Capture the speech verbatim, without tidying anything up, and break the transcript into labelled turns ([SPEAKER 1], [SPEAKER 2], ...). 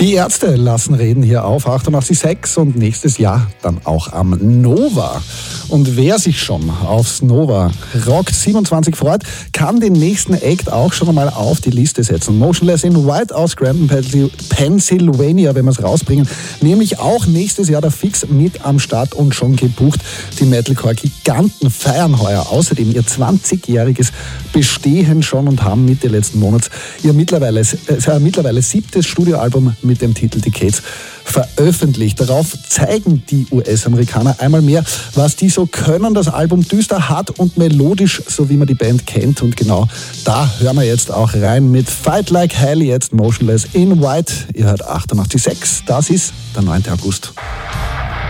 [SPEAKER 1] Die Ärzte lassen reden hier auf achtundachtzig Komma sechs und nächstes Jahr dann auch am Nova. Und wer sich schon aufs Nova Rock siebenundzwanzig freut, kann den nächsten Act auch schon einmal auf die Liste setzen. Motionless in White aus Scranton, Pennsylvania, wenn wir es rausbringen. Nämlich auch nächstes Jahr der Fix mit am Start und schon gebucht. Die Metalcore-Giganten feiern heuer außerdem ihr zwanzigjähriges Bestehen schon und haben Mitte letzten Monats ihr mittlerweile, äh, mittlerweile siebtes Studioalbum mit dem Titel Decades veröffentlicht. Darauf zeigen die U S-Amerikaner einmal mehr, was die so können. Das Album düster, hart und melodisch, so wie man die Band kennt. Und genau da hören wir jetzt auch rein mit Fight Like Hell, jetzt Motionless in White. Ihr hört achtundachtzig Komma sechs, das ist der neunte August.